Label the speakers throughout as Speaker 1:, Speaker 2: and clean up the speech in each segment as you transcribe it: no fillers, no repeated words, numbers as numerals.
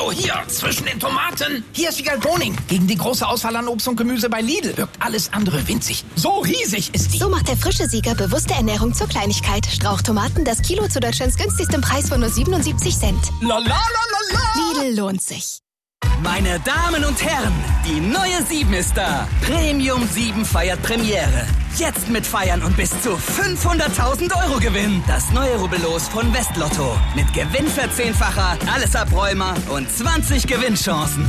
Speaker 1: Kilo hier zwischen den Tomaten. Hier ist Wiegald Boning. Gegen die große Auswahl an Obst und Gemüse bei Lidl wirkt alles andere winzig. So riesig ist die.
Speaker 2: So macht der frische Sieger bewusste Ernährung zur Kleinigkeit. Strauchtomaten, das Kilo zu Deutschlands günstigstem Preis von nur 77 Cent.
Speaker 1: La la la la la.
Speaker 2: Lidl lohnt sich.
Speaker 3: Meine Damen und Herren, die neue 7 ist da. Premium 7 feiert Premiere. Jetzt mit Feiern und bis zu 500.000 € Gewinn. Das neue Rubbellos von Westlotto. Mit Gewinnverzehnfacher, alles Abräumer und 20 Gewinnchancen.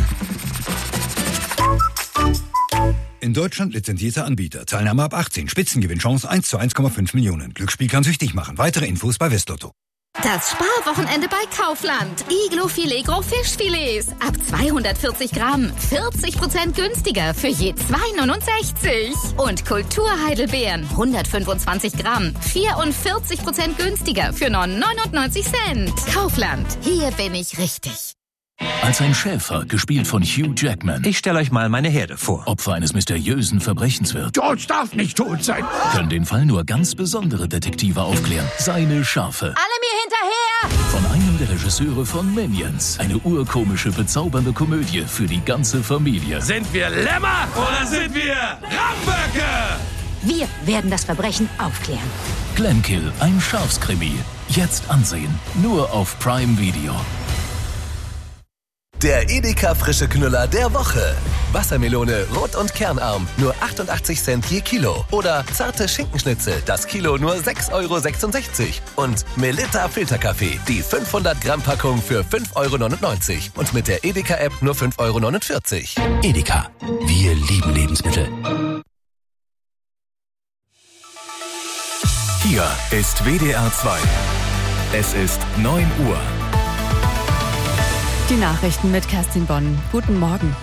Speaker 4: In Deutschland lizenzierter Anbieter. Teilnahme ab 18. Spitzengewinnchance 1 zu 1,5 Millionen. Glücksspiel kann süchtig machen. Weitere Infos bei Westlotto.
Speaker 5: Das Sparwochenende bei Kaufland. Iglo-Filet Gros Fischfilets. Ab 240 Gramm. 40% günstiger für je 2,69. Und Kulturheidelbeeren. 125 Gramm. 44% günstiger für nur 99 Cent. Kaufland. Hier bin ich richtig.
Speaker 6: Als ein Schäfer, gespielt von Hugh Jackman.
Speaker 7: Ich stelle euch mal meine Herde vor.
Speaker 6: Opfer eines mysteriösen Verbrechens wird.
Speaker 1: George darf nicht tot sein.
Speaker 6: Können den Fall nur ganz besondere Detektive aufklären. Seine Schafe.
Speaker 5: Alle mir hinterher!
Speaker 6: Von einem der Regisseure von Minions. Eine urkomische, bezaubernde Komödie für die ganze Familie.
Speaker 8: Sind wir Lämmer oder sind wir Ramböcke?
Speaker 5: Wir werden das Verbrechen aufklären.
Speaker 6: Glenkill, ein Schafskrimi. Jetzt ansehen. Nur auf Prime Video.
Speaker 9: Der Edeka frische Knüller der Woche. Wassermelone, rot und kernarm, nur 88 Cent je Kilo. Oder zarte Schinkenschnitzel, das Kilo nur 6,66 €. Und Melitta Filterkaffee, die 500 Gramm Packung für 5,99 €. Und mit der Edeka-App nur 5,49 €.
Speaker 6: Edeka, wir lieben Lebensmittel. Hier ist WDR 2. Es ist 9 Uhr.
Speaker 10: Die Nachrichten mit Kerstin Bonn. Guten Morgen.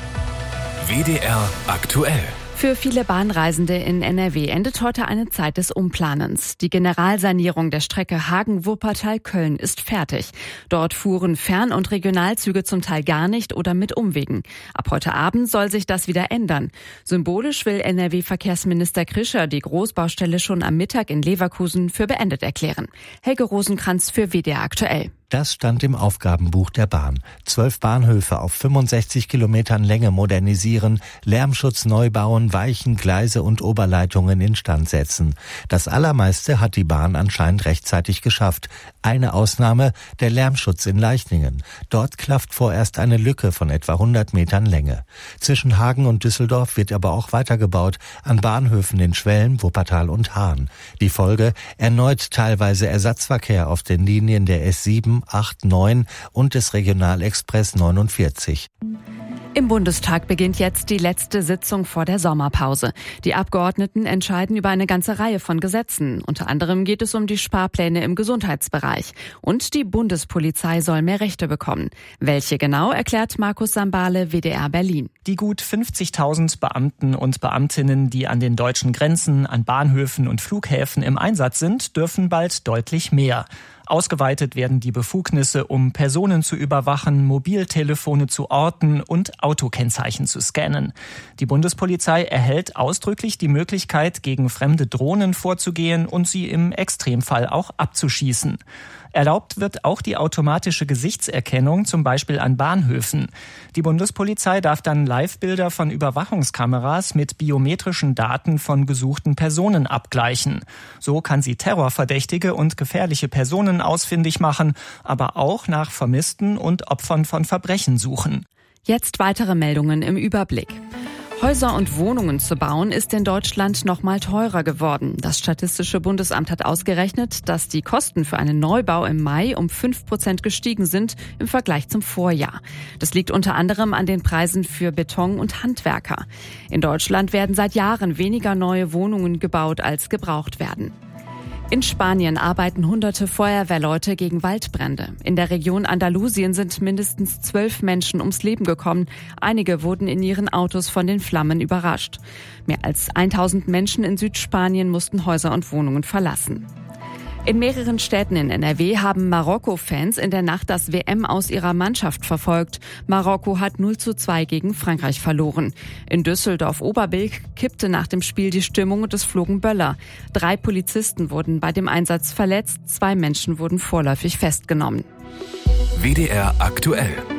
Speaker 6: WDR aktuell.
Speaker 10: Für viele Bahnreisende in NRW endet heute eine Zeit des Umplanens. Die Generalsanierung der Strecke Hagen-Wuppertal-Köln ist fertig. Dort fuhren Fern- und Regionalzüge zum Teil gar nicht oder mit Umwegen. Ab heute Abend soll sich das wieder ändern. Symbolisch will NRW-Verkehrsminister Krischer die Großbaustelle schon am Mittag in Leverkusen für beendet erklären. Helge Rosenkranz für WDR aktuell.
Speaker 11: Das stand im Aufgabenbuch der Bahn. 12 Bahnhöfe auf 65 Kilometern Länge modernisieren, Lärmschutz neu bauen, Weichen, Gleise und Oberleitungen instand setzen. Das Allermeiste hat die Bahn anscheinend rechtzeitig geschafft. Eine Ausnahme, der Lärmschutz in Leichningen. Dort klafft vorerst eine Lücke von etwa 100 Metern Länge. Zwischen Hagen und Düsseldorf wird aber auch weitergebaut, an Bahnhöfen in Schwelm, Wuppertal und Hahn. Die Folge, erneut teilweise Ersatzverkehr auf den Linien der S7, 8, 9 und des Regionalexpress 49.
Speaker 10: Im Bundestag beginnt jetzt die letzte Sitzung vor der Sommerpause. Die Abgeordneten entscheiden über eine ganze Reihe von Gesetzen. Unter anderem geht es um die Sparpläne im Gesundheitsbereich. Und die Bundespolizei soll mehr Rechte bekommen. Welche genau, erklärt Markus Sambale, WDR Berlin.
Speaker 12: Die gut 50.000 Beamten und Beamtinnen, die an den deutschen Grenzen, an Bahnhöfen und Flughäfen im Einsatz sind, dürfen bald deutlich mehr. Ausgeweitet werden die Befugnisse, um Personen zu überwachen, Mobiltelefone zu orten und Autokennzeichen zu scannen. Die Bundespolizei erhält ausdrücklich die Möglichkeit, gegen fremde Drohnen vorzugehen und sie im Extremfall auch abzuschießen. Erlaubt wird auch die automatische Gesichtserkennung, zum Beispiel an Bahnhöfen. Die Bundespolizei darf dann Live-Bilder von Überwachungskameras mit biometrischen Daten von gesuchten Personen abgleichen. So kann sie Terrorverdächtige und gefährliche Personen ausfindig machen, aber auch nach Vermissten und Opfern von Verbrechen suchen.
Speaker 10: Jetzt weitere Meldungen im Überblick. Häuser und Wohnungen zu bauen ist in Deutschland noch mal teurer geworden. Das Statistische Bundesamt hat ausgerechnet, dass die Kosten für einen Neubau im Mai um 5% gestiegen sind im Vergleich zum Vorjahr. Das liegt unter anderem an den Preisen für Beton und Handwerker. In Deutschland werden seit Jahren weniger neue Wohnungen gebaut, als gebraucht werden. In Spanien arbeiten hunderte Feuerwehrleute gegen Waldbrände. In der Region Andalusien sind mindestens 12 Menschen ums Leben gekommen. Einige wurden in ihren Autos von den Flammen überrascht. Mehr als 1000 Menschen in Südspanien mussten Häuser und Wohnungen verlassen. In mehreren Städten in NRW haben Marokko-Fans in der Nacht das WM aus ihrer Mannschaft verfolgt. Marokko hat 0:2 gegen Frankreich verloren. In Düsseldorf-Oberbilk kippte nach dem Spiel die Stimmung und es flogen Böller. 3 Polizisten wurden bei dem Einsatz verletzt, 2 Menschen wurden vorläufig festgenommen.
Speaker 6: WDR aktuell.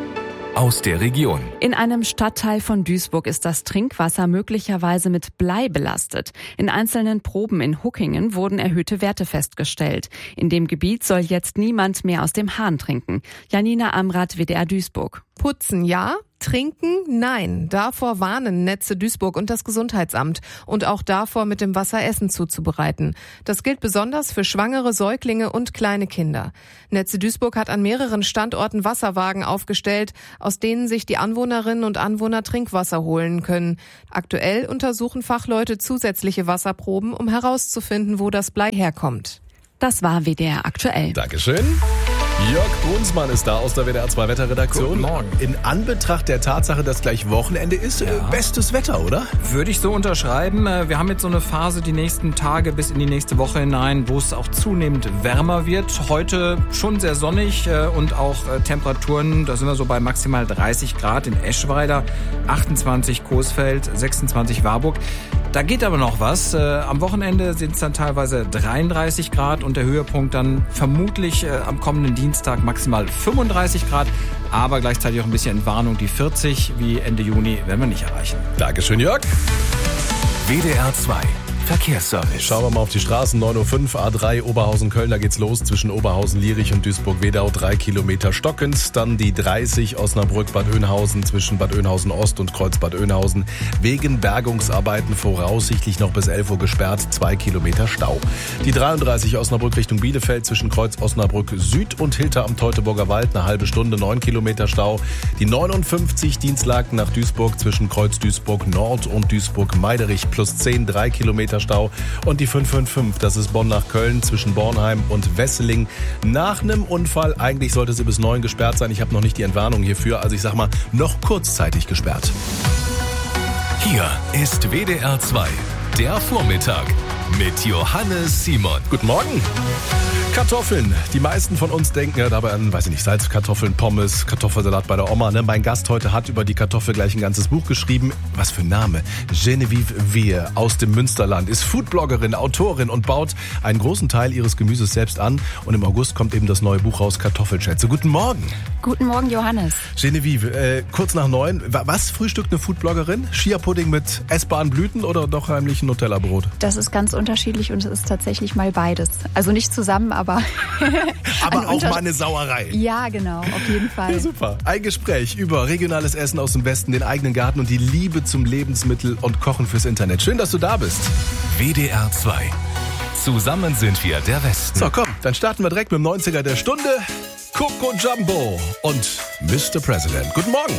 Speaker 7: aus der Region.
Speaker 10: In einem Stadtteil von Duisburg ist das Trinkwasser möglicherweise mit Blei belastet. In einzelnen Proben in Huckingen wurden erhöhte Werte festgestellt. In dem Gebiet soll jetzt niemand mehr aus dem Hahn trinken. Janina Amrath, WDR Duisburg.
Speaker 13: Putzen ja, trinken nein. Davor warnen Netze Duisburg und das Gesundheitsamt. Und auch davor, mit dem Wasser Essen zuzubereiten. Das gilt besonders für schwangere Säuglinge und kleine Kinder. Netze Duisburg hat an mehreren Standorten Wasserwagen aufgestellt, aus denen sich die Anwohnerinnen und Anwohner Trinkwasser holen können. Aktuell untersuchen Fachleute zusätzliche Wasserproben, um herauszufinden, wo das Blei herkommt.
Speaker 10: Das war WDR aktuell.
Speaker 14: Dankeschön. Jörg Brunsmann ist da aus der WDR 2 Wetterredaktion.
Speaker 15: Guten Morgen.
Speaker 14: In Anbetracht der Tatsache, dass gleich Wochenende ist, bestes Wetter, oder?
Speaker 15: Würde ich so unterschreiben. Wir haben jetzt so eine Phase die nächsten Tage bis in die nächste Woche hinein, wo es auch zunehmend wärmer wird. Heute schon sehr sonnig und auch Temperaturen, da sind wir so bei maximal 30 Grad in Eschweiler, 28 Coesfeld, 26 Warburg. Da geht aber noch was. Am Wochenende sind es dann teilweise 33 Grad und der Höhepunkt dann vermutlich am kommenden Dienstag maximal 35 Grad. Aber gleichzeitig auch ein bisschen Entwarnung. Die 40 wie Ende Juni werden wir nicht erreichen.
Speaker 14: Dankeschön, Jörg.
Speaker 7: WDR 2 Verkehrsservice.
Speaker 14: Schauen wir mal auf die Straßen. 9.05 Uhr, A3 Oberhausen-Köln. Da geht's los zwischen Oberhausen-Lierich und Duisburg-Wedau. 3 Kilometer stockend. Dann die 30 Osnabrück-Bad Oeynhausen zwischen Bad Oeynhausen-Ost und Kreuz-Bad Oeynhausen. Wegen Bergungsarbeiten voraussichtlich noch bis 11 Uhr gesperrt. 2 Kilometer Stau. Die 33 Osnabrück Richtung Bielefeld zwischen Kreuz Osnabrück Süd und Hilter am Teutoburger Wald. Eine halbe Stunde, 9 Kilometer Stau. Die 59 Dienstlaken nach Duisburg zwischen Kreuz Duisburg Nord und Duisburg Meiderich plus 10, 3 Kilometer Stau. Und die 555, das ist Bonn nach Köln zwischen Bornheim und Wesseling. Nach einem Unfall, eigentlich sollte sie bis 9 gesperrt sein. Ich habe noch nicht die Entwarnung hierfür, also ich sag mal, noch kurzzeitig gesperrt.
Speaker 7: Hier ist WDR 2, der Vormittag mit Johannes Simon.
Speaker 14: Guten Morgen. Kartoffeln. Die meisten von uns denken ja dabei an, weiß ich nicht, Salzkartoffeln, Pommes, Kartoffelsalat bei der Oma. Ne? Mein Gast heute hat über die Kartoffel gleich ein ganzes Buch geschrieben. Was für ein Name. Genevieve Wehe aus dem Münsterland ist Foodbloggerin, Autorin und baut einen großen Teil ihres Gemüses selbst an. Und im August kommt eben das neue Buch raus, Kartoffelschätze. Guten Morgen.
Speaker 16: Guten Morgen, Johannes.
Speaker 14: Genevieve, kurz nach 9. Was frühstückt eine Foodbloggerin? Chia-Pudding mit essbaren Blüten oder doch heimlich ein Nutella-Brot?
Speaker 16: Das ist ganz unterschiedlich und es ist tatsächlich mal beides. Also nicht zusammen, aber
Speaker 14: auch mal eine Sauerei.
Speaker 16: Ja, genau, auf jeden Fall.
Speaker 14: Ja, super. Ein Gespräch über regionales Essen aus dem Westen, den eigenen Garten und die Liebe zum Lebensmittel und Kochen fürs Internet. Schön, dass du da bist.
Speaker 7: WDR 2. Zusammen sind wir der Westen.
Speaker 14: So, komm, dann starten wir direkt mit dem 90er der Stunde. Coco Jumbo und Mr. President. Guten Morgen.